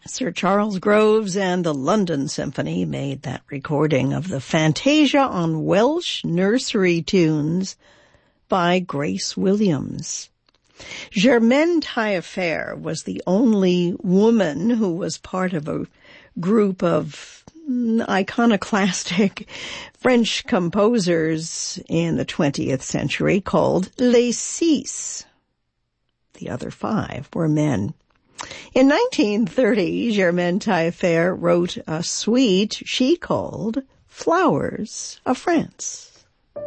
Sir Charles Groves and the London Symphony made that recording of the Fantasia on Welsh Nursery Tunes by Grace Williams. Germaine Taillefer was the only woman who was part of a group of iconoclastic French composers in the 20th century called Les Six. The other 5 were men. In 1930, Germaine Taillefer wrote a suite she called Flowers of France.